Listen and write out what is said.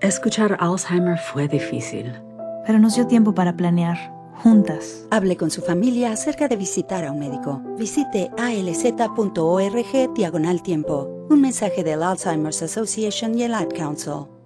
Escuchar Alzheimer fue difícil. Pero nos dio tiempo para planear, juntas. Hable con su familia acerca de visitar a un médico. Visite alz.org/tiempo. Un mensaje del Alzheimer's Association y el Ad Council.